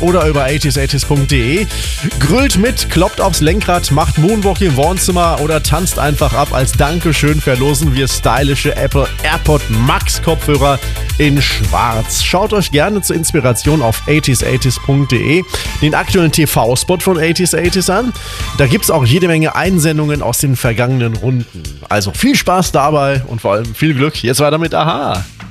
oder über 80s80s.de. Grüllt mit, kloppt aufs Lenkrad, macht Moonwalk im Wohnzimmer oder tanzt einfach ab. Als Dankeschön verlosen wir stylische Apple AirPod Max Kopfhörer in schwarz. Schaut euch gerne zur Inspiration auf 80s80s.de den aktuellen TV-Spot von 80s80s an. Da gibt es auch jede Menge Einsendungen aus den vergangenen Runden. Also viel Spaß dabei und vor allem viel Glück. Jetzt weiter mit Aha.